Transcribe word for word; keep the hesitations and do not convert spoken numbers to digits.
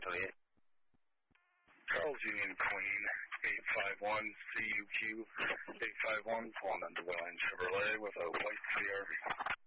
twenty-eight. Charles Union Queen, eight five one C U Q, eight five one, pulling into Williams Chevrolet with a white C R V.